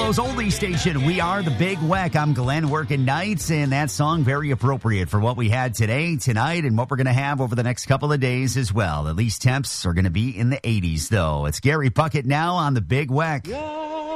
Buffalo's oldie station. We are the Big Weck. I'm Glenn working nights, and that song very appropriate for what we had today, tonight, and what we're going to have over the next couple of days as well. At least temps are going to be in the 80s, though. It's Gary Puckett now on the Big Weck. Yeah.